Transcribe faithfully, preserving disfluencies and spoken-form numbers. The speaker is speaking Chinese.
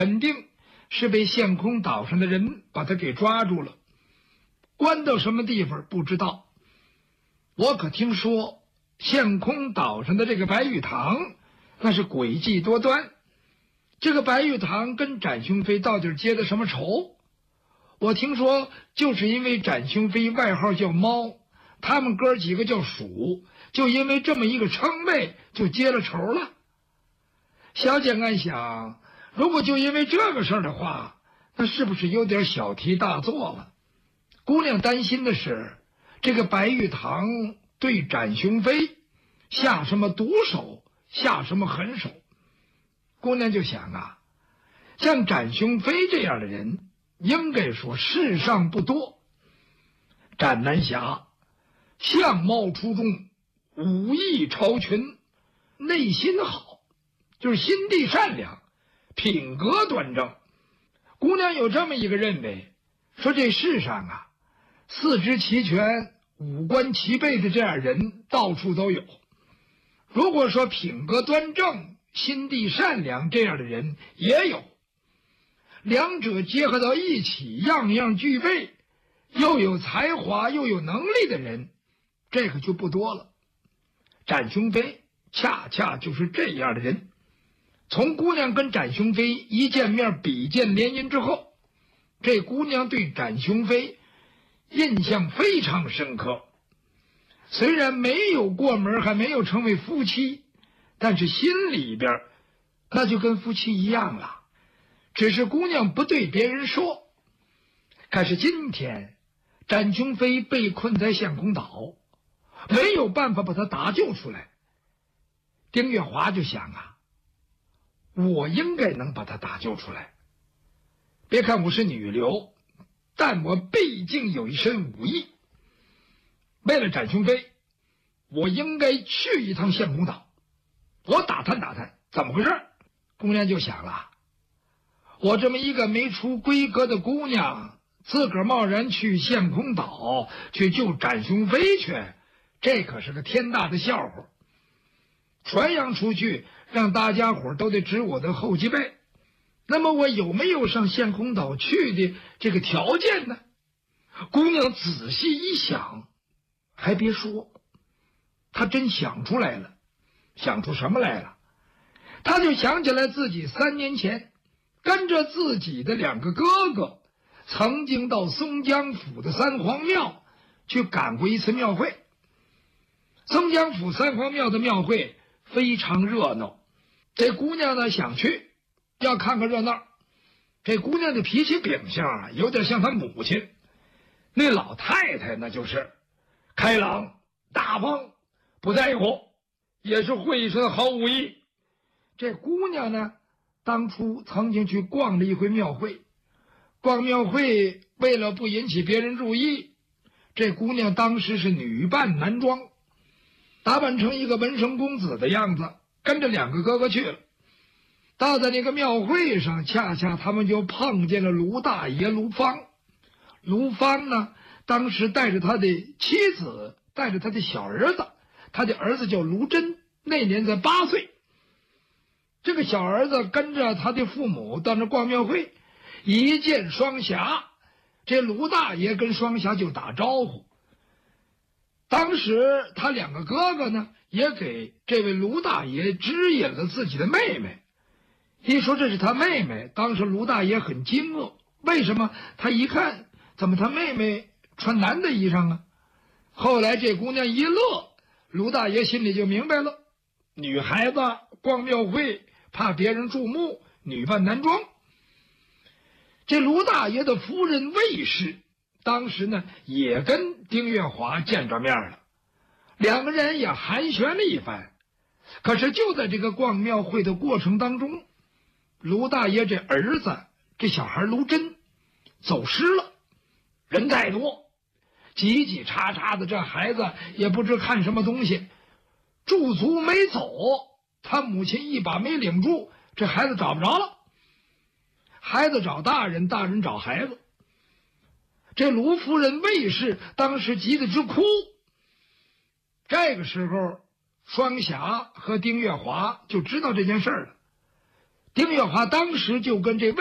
肯定是被陷空岛上的人把他给抓住了，关到什么地方不知道。我可听说陷空岛上的这个白玉堂那是诡计多端，这个白玉堂跟展雄飞到底结的什么仇？我听说就是因为展雄飞外号叫猫，他们哥几个叫鼠，就因为这么一个称谓就结了仇了。小简暗想，如果就因为这个事儿的话，那是不是有点小题大做了？姑娘担心的是这个白玉堂对展雄飞下什么毒手，下什么狠手。姑娘就想啊，像展雄飞这样的人应该说世上不多。展南侠相貌出众，武艺超群，内心好，就是心地善良，品格端正。姑娘有这么一个认为，说这世上啊，四肢齐全，五官齐备的这样人到处都有。如果说品格端正，心地善良这样的人也有，两者结合到一起，样样具备，又有才华又有能力的人，这个就不多了。展雄飞恰恰就是这样的人。从姑娘跟展雄飞一见面比肩联姻之后，这姑娘对展雄飞印象非常深刻。虽然没有过门，还没有成为夫妻，但是心里边那就跟夫妻一样了，只是姑娘不对别人说。可是今天展雄飞被困在陷空岛，没有办法把他搭救出来。丁月华就想啊，我应该能把他搭救出来。别看我是女流，但我毕竟有一身武艺。为了展雄飞，我应该去一趟陷空岛，我打探打探怎么回事。姑娘就想了，我这么一个没出闺阁的姑娘，自个儿贸然去陷空岛去救展雄飞去，这可是个天大的笑话。传扬出去，让大家伙都得指我的后脊背。那么我有没有上陷空岛去的这个条件呢？姑娘仔细一想，还别说，她真想出来了。想出什么来了？她就想起来自己三年前跟着自己的两个哥哥曾经到松江府的三皇庙去赶过一次庙会。松江府三皇庙的庙会非常热闹，这姑娘呢想去，要看个热闹。这姑娘的脾气秉性啊，有点像她母亲。那老太太那就是开朗大方，不在乎，也是会一身好武艺。这姑娘呢，当初曾经去逛了一回庙会，逛庙会为了不引起别人注意，这姑娘当时是女扮男装，打扮成一个文生公子的样子，跟着两个哥哥去了。到在那个庙会上，恰恰他们就碰见了卢大爷卢芳。卢芳呢，当时带着他的妻子，带着他的小儿子，他的儿子叫卢真，那年才八岁。这个小儿子跟着他的父母到那逛庙会，一见双侠，这卢大爷跟双侠就打招呼。当时他两个哥哥呢，也给这位卢大爷指引了自己的妹妹。一说这是他妹妹，当时卢大爷很惊愕，为什么？他一看，怎么他妹妹穿男的衣裳啊？后来这姑娘一乐，卢大爷心里就明白了，女孩子逛庙会怕别人注目，女扮男装。这卢大爷的夫人魏氏当时呢也跟丁月华见着面了，两个人也寒暄了一番。可是就在这个逛庙会的过程当中，卢大爷这儿子这小孩卢真走失了，人太多，挤挤叉叉的，这孩子也不知看什么东西，驻足没走，他母亲一把没领住，这孩子找不着了。孩子找大人，大人找孩子。这卢夫人魏氏当时急得直哭。这个时候双侠和丁月华就知道这件事了， 丁月华当时就跟这